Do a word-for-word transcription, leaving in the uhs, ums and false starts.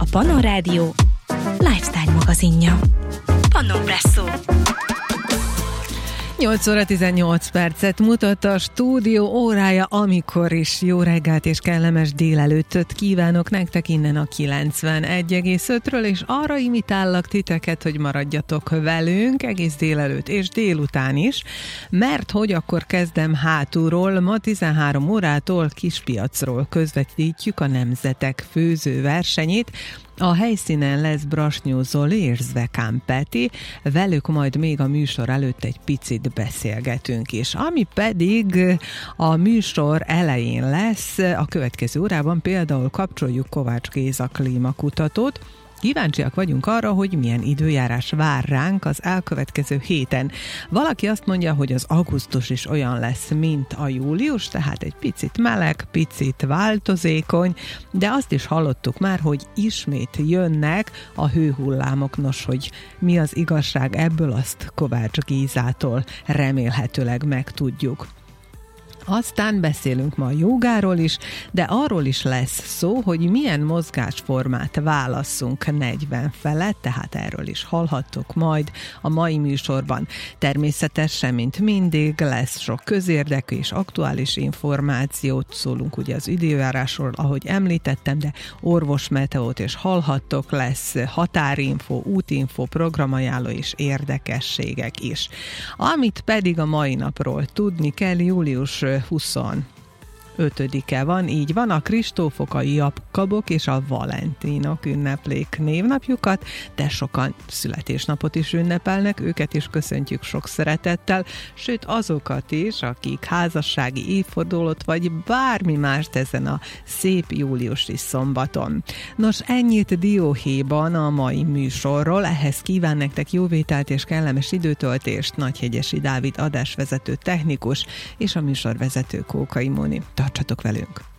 Pannon Rádió lifestyle magazinja. Pannon Presszó. nyolc óra tizennyolc percet mutat a stúdió órája, amikor is jó reggelt és kellemes délelőttöt kívánok nektek innen a kilencvenegy egész ötről, és arra imitállak titeket, hogy maradjatok velünk egész délelőtt és délután is, mert hogy akkor kezdem hátulról, ma tizenhárom órától Kispiacról közvetítjük a Nemzetek főzőversenyét. A helyszínen lesz Brasnyó Zoli és Zvekán Peti, velük majd még a műsor előtt egy picit beszélgetünk is. Ami pedig a műsor elején lesz, a következő órában például kapcsoljuk Kovács Géza klímakutatót. Kíváncsiak vagyunk arra, hogy milyen időjárás vár ránk az elkövetkező héten. Valaki azt mondja, hogy az augusztus is olyan lesz, mint a július, tehát egy picit meleg, picit változékony, de azt is hallottuk már, hogy ismét jönnek a hőhullámok. Nos, hogy mi az igazság ebből, azt Kovács Gézától remélhetőleg megtudjuk. Aztán beszélünk ma a jogáról is, de arról is lesz szó, hogy milyen mozgásformát válasszunk negyven felett, tehát erről is hallhattok majd a mai műsorban. Természetesen, mint mindig, lesz sok közérdekű és aktuális információt, szólunk ugye az időjárásról, ahogy említettem, de orvosmeteót is hallhattok, lesz határinfo, útinfo, programajánló és érdekességek is. Amit pedig a mai napról tudni kell, július huszonötödike van, így van, a Kristófok, a Jakabok és a Valentinok ünneplék névnapjukat, de sokan születésnapot is ünnepelnek, őket is köszöntjük sok szeretettel, sőt azokat is, akik házassági évfordulót vagy bármi mást ezen a szép júliusi szombaton. Nos, ennyit dióhéjban a mai műsorról, ehhez kíván nektek jóvételt és kellemes időtöltést Nagyhegyesi Dávid adásvezető technikus és a műsorvezető Kókai Móni. Tartsatok velünk!